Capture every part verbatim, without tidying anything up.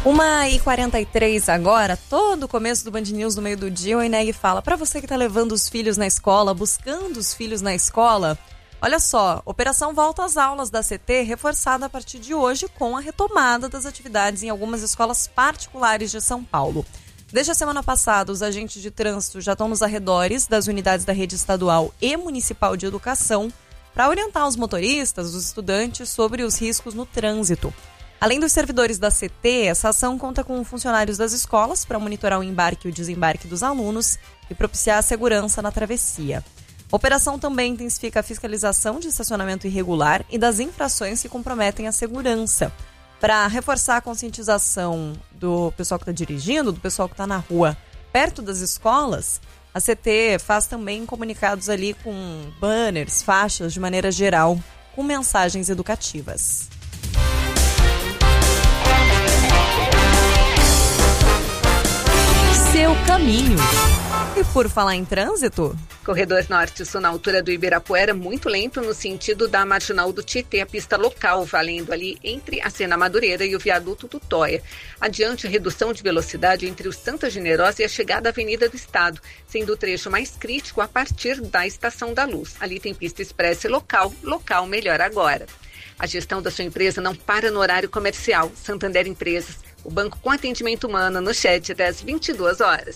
uma e quarenta e três agora, todo o começo do Band News no meio do dia, o Ineg fala, para você que tá levando os filhos na escola, buscando os filhos na escola, olha só, operação Volta às Aulas da C T reforçada a partir de hoje com a retomada das atividades em algumas escolas particulares de São Paulo. Desde a semana passada, os agentes de trânsito já estão nos arredores das unidades da rede estadual e municipal de educação para orientar os motoristas, os estudantes sobre os riscos no trânsito. Além dos servidores da C T, essa ação conta com funcionários das escolas para monitorar o embarque e o desembarque dos alunos e propiciar a segurança na travessia. A operação também intensifica a fiscalização de estacionamento irregular e das infrações que comprometem a segurança. Para reforçar a conscientização do pessoal que está dirigindo, do pessoal que está na rua perto das escolas, a C T faz também comunicados ali com banners, faixas de maneira geral, com mensagens educativas. Seu caminho. E por falar em trânsito... Corredor Norte-Sul na altura do Ibirapuera, muito lento no sentido da Marginal do Tietê, a pista local, valendo ali entre a Sena Madureira e o viaduto Tutóia. Adiante, a redução de velocidade entre o Santa Generosa e a chegada à Avenida do Estado, sendo o trecho mais crítico a partir da Estação da Luz. Ali tem pista expressa local, local melhor agora. A gestão da sua empresa não para no horário comercial. Santander Empresas, o banco com atendimento humano no chat até às vinte e duas horas.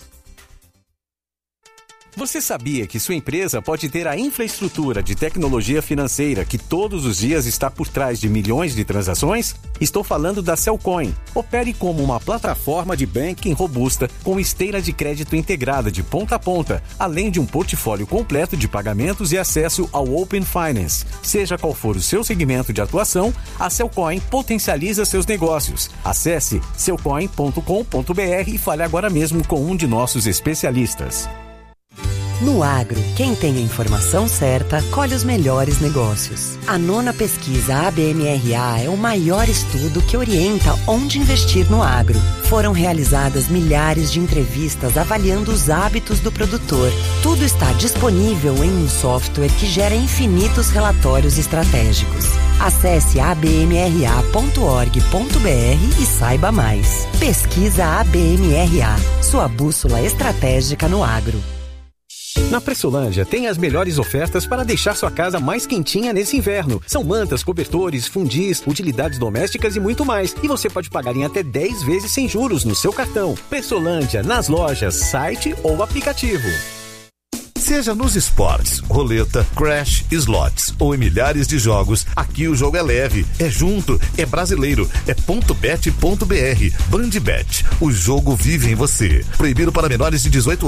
Você sabia que sua empresa pode ter a infraestrutura de tecnologia financeira que todos os dias está por trás de milhões de transações? Estou falando da Cellcoin. Opere como uma plataforma de banking robusta com esteira de crédito integrada de ponta a ponta, além de um portfólio completo de pagamentos e acesso ao Open Finance. Seja qual for o seu segmento de atuação, a Cellcoin potencializa seus negócios. Acesse cellcoin ponto com ponto b r e fale agora mesmo com um de nossos especialistas. No agro, quem tem a informação certa, colhe os melhores negócios. A nona pesquisa A B M R A é o maior estudo que orienta onde investir no agro. Foram realizadas milhares de entrevistas avaliando os hábitos do produtor. Tudo está disponível em um software que gera infinitos relatórios estratégicos. Acesse a b m r a ponto org ponto b r e saiba mais. Pesquisa A B M R A, sua bússola estratégica no agro. Na Pressolândia tem as melhores ofertas para deixar sua casa mais quentinha nesse inverno. São mantas, cobertores, fundis, utilidades domésticas e muito mais. E você pode pagar em até dez vezes sem juros no seu cartão. Pressolândia, nas lojas, site ou aplicativo. Seja nos esportes, roleta, crash, slots ou em milhares de jogos, aqui o jogo é leve, é junto, é brasileiro, é ponto bet ponto b r. Bandbet, o jogo vive em você. Proibido para menores de dezoito anos.